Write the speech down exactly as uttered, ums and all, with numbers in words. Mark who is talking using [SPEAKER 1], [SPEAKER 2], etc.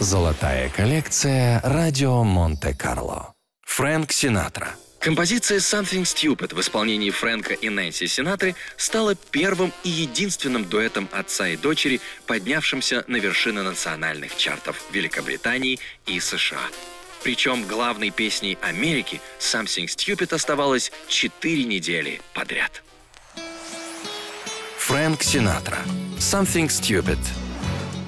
[SPEAKER 1] Золотая коллекция «Радио Монте-Карло». Фрэнк Синатра. Композиция «Something Stupid» в исполнении Фрэнка и Нэнси Синатры стала первым и единственным дуэтом отца и дочери, поднявшимся на вершины национальных чартов Великобритании и США. Причем главной песней Америки «Something Stupid» оставалась четыре недели подряд. Фрэнк Синатра. «Something Stupid».